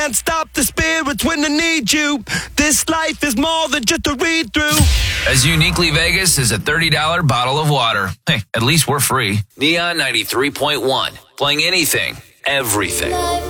Can't stop the spirits when they need you. This life is more than just a read-through. As uniquely Vegas as a $30 bottle of water. Hey, at least we're free. Neon 93.1. Playing anything, everything.